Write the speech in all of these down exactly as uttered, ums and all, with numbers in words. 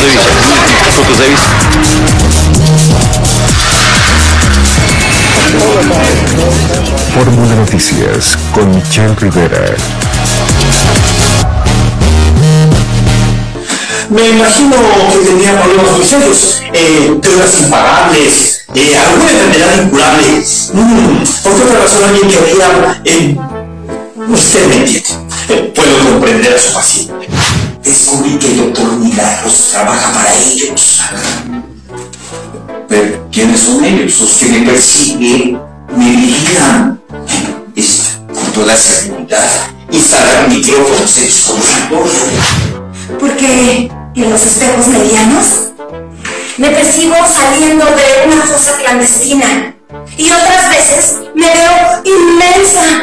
Davis. Focus Davis. Fórmula Noticias con Michelle Rivera. Me imagino que tenía problemas muy serios, eh, deudas impagables, eh, alguna enfermedad incurable. Mm, ¿Por qué otra razón alguien querría? Eh, usted me entiende. Eh, puedo comprender a su paciente. Descubrí que el doctor Milagros trabaja para ellos. Pero, ¿quiénes son ellos? Los que me persiguen, me vigilan. Es, con toda seguridad, instalar micrófonos en su consultorio. Porque en los espejos medianos me percibo saliendo de una fosa clandestina y otras veces me veo inmensa.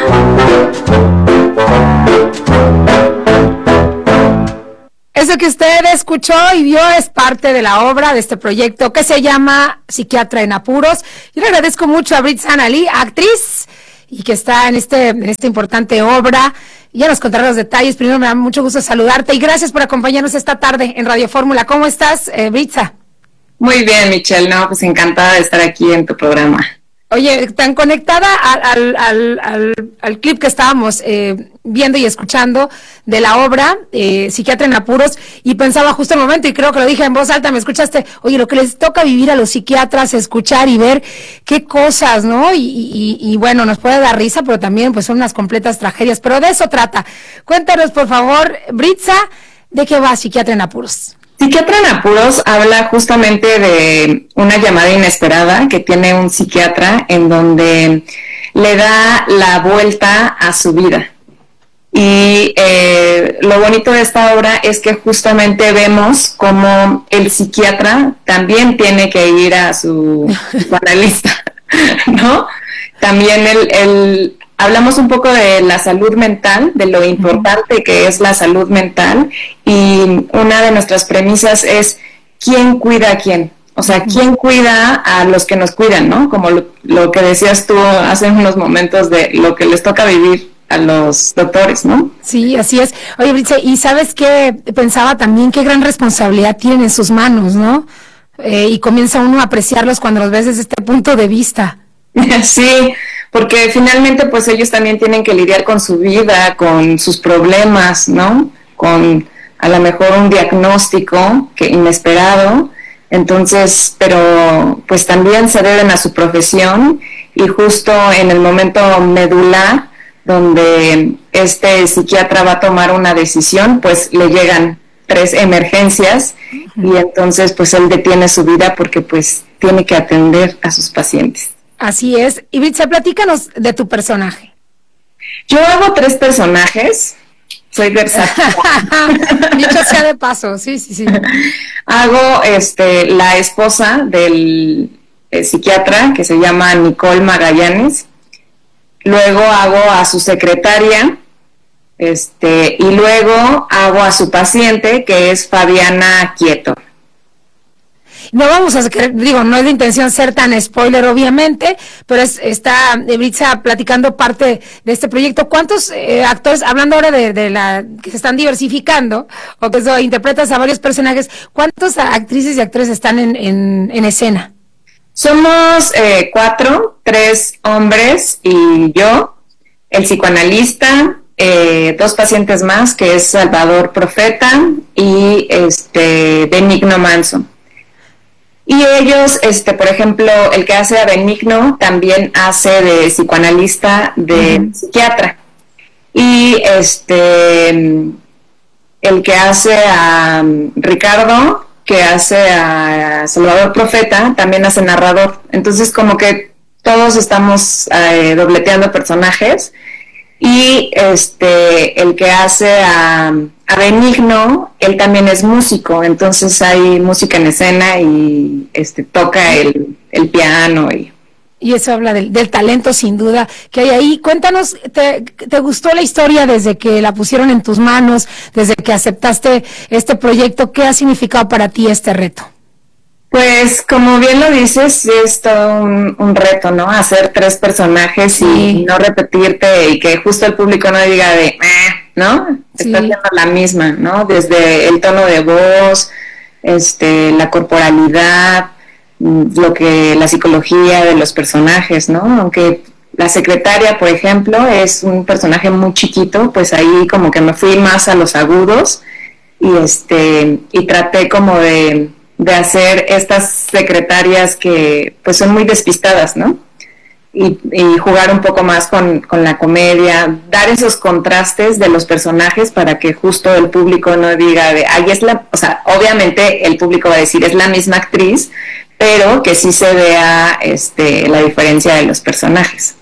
Eso que usted escuchó y vio es parte de la obra de este proyecto que se llama Psiquiatra en Apuros. Yo le agradezco mucho a Britzan Ali, actriz, y que está en este en esta importante obra. Ya nos contará los detalles. Primero me da mucho gusto saludarte y gracias por acompañarnos esta tarde en Radio Fórmula. ¿Cómo estás, eh, Britza? Muy bien, Michelle. No, pues encantada de estar aquí en tu programa. Oye, tan conectada al, al, al, al clip que estábamos eh, viendo y escuchando de la obra eh, Psiquiatra en Apuros, y pensaba justo en el momento, y creo que lo dije en voz alta, me escuchaste, oye, lo que les toca vivir a los psiquiatras, escuchar y ver qué cosas, ¿no? Y, y, y bueno, nos puede dar risa, pero también pues son unas completas tragedias, pero de eso trata. Cuéntanos, por favor, Britza, ¿de qué va Psiquiatra en Apuros? Psiquiatra en Apuros habla justamente de una llamada inesperada que tiene un psiquiatra en donde le da la vuelta a su vida. Y eh, lo bonito de esta obra es que justamente vemos cómo el psiquiatra también tiene que ir a su analista, ¿no? También el, el hablamos un poco de la salud mental, de lo importante que es la salud mental, y una de nuestras premisas es ¿quién cuida a quién? O sea, ¿quién cuida a los que nos cuidan, no? Como lo, lo que decías tú hace unos momentos de lo que les toca vivir a los doctores, ¿no? Sí, así es. Oye, Britza, y ¿sabes qué? Pensaba también qué gran responsabilidad tienen en sus manos, ¿no? Eh, y comienza uno a apreciarlos cuando los ves desde este punto de vista. Sí, porque finalmente pues ellos también tienen que lidiar con su vida, con sus problemas, ¿no? Con a lo mejor un diagnóstico que inesperado, entonces, pero pues también se deben a su profesión, y justo en el momento medular donde este psiquiatra va a tomar una decisión, pues le llegan tres emergencias, y entonces pues él detiene su vida porque pues tiene que atender a sus pacientes. Así es. Y Britza, platícanos de tu personaje. Yo hago tres personajes, soy versátil. Dicho sea de paso, sí, sí, sí. Hago este, la esposa del eh, psiquiatra, que se llama Nicole Magallanes. Luego hago a su secretaria, este, y luego hago a su paciente, que es Fabiana Quieto. No vamos a, digo, no es de intención ser tan spoiler, obviamente, pero es, está Britza platicando parte de este proyecto. ¿Cuántos eh, actores, hablando ahora de, de la que se están diversificando, o que eso, interpretas a varios personajes, cuántos actrices y actores están en, en, en escena? Somos eh, cuatro, tres hombres y yo, el psicoanalista, eh, dos pacientes más, que es Salvador Profeta y este Benigno Manso. Y ellos, este, por ejemplo, el que hace a Benigno también hace de psicoanalista, de uh-huh. psiquiatra. Y este el que hace a Ricardo, que hace a Salvador Profeta, también hace narrador. Entonces como que todos estamos eh, dobleteando personajes. Y este el que hace a, a Benigno, él también es músico, entonces hay música en escena y este toca el, el piano. Y... y eso habla del, del talento sin duda que hay ahí. Cuéntanos, ¿te, ¿te gustó la historia desde que la pusieron en tus manos, desde que aceptaste este proyecto? ¿Qué ha significado para ti este reto? Pues como bien lo dices, es todo un, un reto, ¿no? Hacer tres personajes sí. y no repetirte, y que justo el público no diga de, eh, ¿no? Sí. Está haciendo la misma, ¿no? Desde el tono de voz, este, la corporalidad, lo que la psicología de los personajes, ¿no? Aunque la secretaria, por ejemplo, es un personaje muy chiquito, pues ahí como que me fui más a los agudos y este y traté como de, de hacer estas secretarias que pues son muy despistadas, ¿no? Y, y jugar un poco más con, con la comedia, dar esos contrastes de los personajes para que justo el público no diga de, ay, es la, o sea, obviamente el público va a decir, es la misma actriz, pero que sí se vea este, la diferencia de los personajes.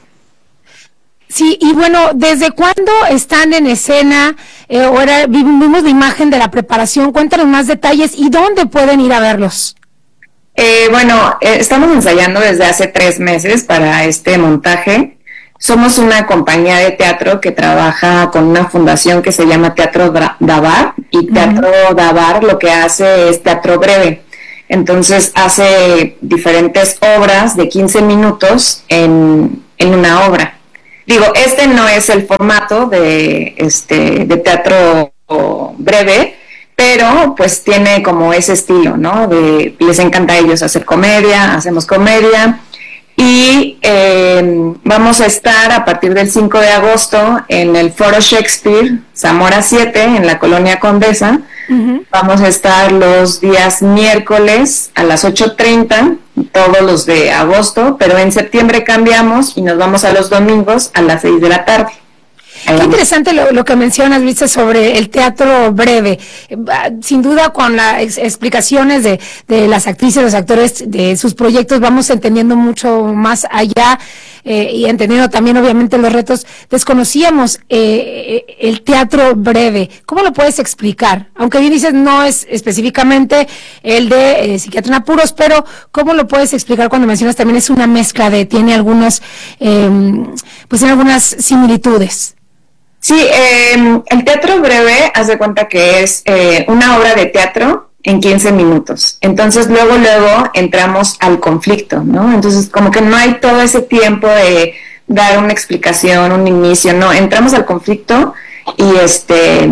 Sí, y bueno, ¿desde cuándo están en escena? Eh, ahora vimos la imagen de la preparación, cuéntanos más detalles y dónde pueden ir a verlos. Eh, bueno, eh, estamos ensayando desde hace tres meses para este montaje. Somos una compañía de teatro que trabaja con una fundación que se llama Teatro Dabar, y Teatro uh-huh. Dabar lo que hace es teatro breve. Entonces hace diferentes obras de quince minutos en, en una obra. Digo, este no es el formato de, este, de teatro breve, pero pues tiene como ese estilo, ¿no? De, les encanta a ellos hacer comedia, hacemos comedia, y eh, vamos a estar a partir del cinco de agosto en el Foro Shakespeare, Zamora siete, en la Colonia Condesa. Uh-huh. Vamos a estar los días miércoles a las ocho treinta, todos los de agosto, pero en septiembre cambiamos y nos vamos a los domingos a las seis de la tarde. Qué interesante lo, lo que mencionas, Luisa, sobre el teatro breve. Sin duda, con las ex explicaciones de, de las actrices, los actores, de sus proyectos, vamos entendiendo mucho más allá eh, y entendiendo también, obviamente, los retos. Desconocíamos eh, el teatro breve. ¿Cómo lo puedes explicar? Aunque bien dices, no es específicamente el de eh, Psiquiatra en Apuros, pero ¿cómo lo puedes explicar cuando mencionas también es una mezcla de, tiene algunos, eh, pues tiene algunas similitudes? Sí, eh, el teatro breve, haz de cuenta que es eh, una obra de teatro en quince minutos. Entonces, luego, luego entramos al conflicto, ¿no? Entonces, como que no hay todo ese tiempo de dar una explicación, un inicio, no. Entramos al conflicto y este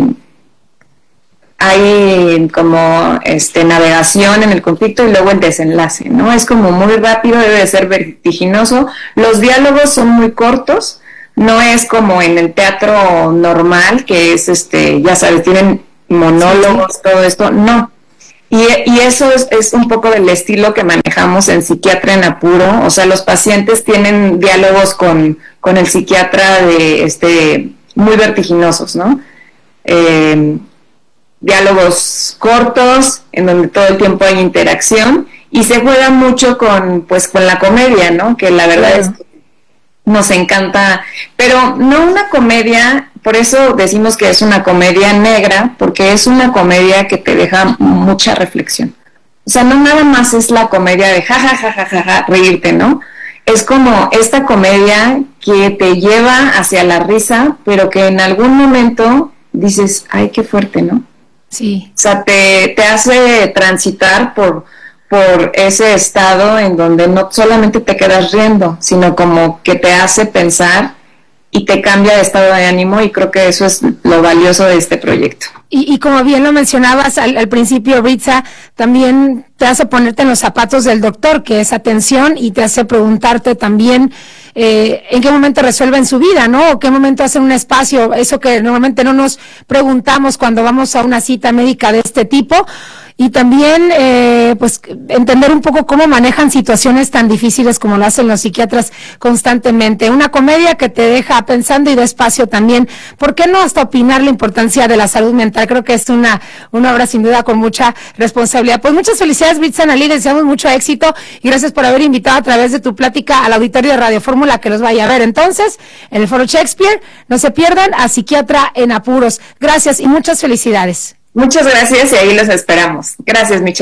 hay como este navegación en el conflicto y luego el desenlace, ¿no? Es como muy rápido, debe de ser vertiginoso. Los diálogos son muy cortos. No es como en el teatro normal, que es, este, ya sabes, tienen monólogos, sí, sí. todo esto, no. Y, y eso es, es un poco del estilo que manejamos en Psiquiatra en Apuro, o sea, los pacientes tienen diálogos con, con el psiquiatra de, este, muy vertiginosos, ¿no? Eh, diálogos cortos, en donde todo el tiempo hay interacción, y se juega mucho con, pues, con la comedia, ¿no? Que la verdad claro. es que nos encanta, pero no una comedia, por eso decimos que es una comedia negra, porque es una comedia que te deja mucha reflexión. O sea, no nada más es la comedia de ja, ja, ja, ja, ja, ja, reírte, ¿no? Es como esta comedia que te lleva hacia la risa, pero que en algún momento dices, ay, qué fuerte, ¿no? Sí. O sea, te, te hace transitar por... por ese estado en donde no solamente te quedas riendo, sino como que te hace pensar y te cambia de estado de ánimo, y creo que eso es lo valioso de este proyecto. Y, y como bien lo mencionabas al, al principio, Britza, también te hace ponerte en los zapatos del doctor, que es atención, y te hace preguntarte también eh, en qué momento resuelven su vida, ¿no? O qué momento hacen un espacio, eso que normalmente no nos preguntamos cuando vamos a una cita médica de este tipo. Y también, eh, pues, entender un poco cómo manejan situaciones tan difíciles como lo hacen los psiquiatras constantemente. Una comedia que te deja pensando y da espacio también. ¿Por qué no hasta opinar la importancia de la salud mental? Creo que es una, una obra sin duda con mucha responsabilidad. Pues muchas felicidades, Britza Analí, deseamos mucho éxito y gracias por haber invitado a través de tu plática al auditorio de Radio Fórmula que los vaya a ver. Entonces, en el Foro Shakespeare, no se pierdan a Psiquiatra en Apuros. Gracias y muchas felicidades. Muchas gracias y ahí los esperamos. Gracias, Michelle.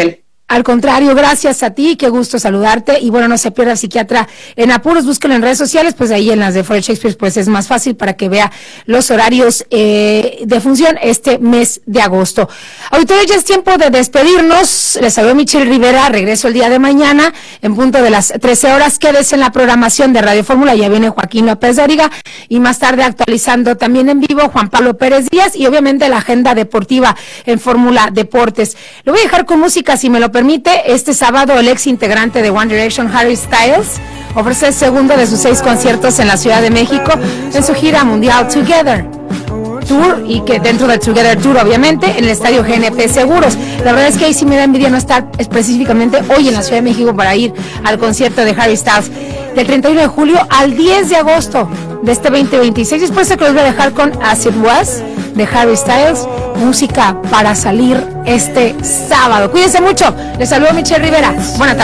Al contrario, gracias a ti, qué gusto saludarte. Y bueno, no se pierda Psiquiatra en Apuros, búsquelo en redes sociales, pues ahí en las de Fred Shakespeare, pues es más fácil para que vea los horarios eh, de función este mes de agosto. Ahorita ya es tiempo de despedirnos. Les saludo Michelle Rivera, regreso el día de mañana en punto de las trece horas. Quédese en la programación de Radio Fórmula, ya viene Joaquín López Dóriga y más tarde actualizando también en vivo Juan Pablo Pérez Díaz y obviamente la agenda deportiva en Fórmula Deportes. Lo voy a dejar con música, si me lo permite. Este sábado el ex integrante de One Direction, Harry Styles, ofrece el segundo de sus seis conciertos en la Ciudad de México en su gira mundial Together Tour, y que dentro del Together Tour obviamente en el estadio G N P Seguros. La verdad es que ahí sí me da envidia no estar específicamente hoy en la Ciudad de México para ir al concierto de Harry Styles del treinta y uno de julio al diez de agosto de este veinte veintiséis. Después se que los voy a dejar con As It Was de Harry Styles, música para salir este sábado. Cuídense mucho. Les saludo Michelle Rivera. Buenas tardes.